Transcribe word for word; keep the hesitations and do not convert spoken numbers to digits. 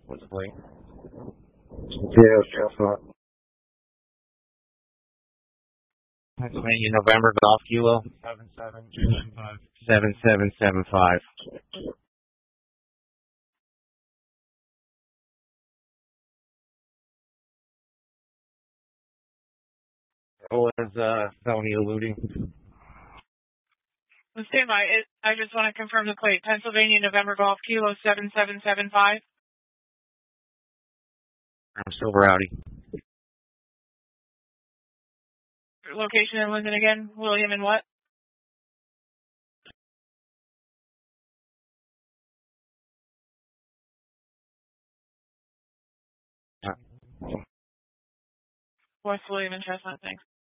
What's the plate? Yeah, Alpha. Pennsylvania, November, Golf Kilo. Seven seven seven five. Seven seven seven five. What is uh felony eluding? Stand by. It, I just want to confirm the plate. Pennsylvania, November, Golf Kilo seven seven seven five. I'm Silver Audi. Location in Linden again. William and what? Yeah. West William and Chestnut. Thanks.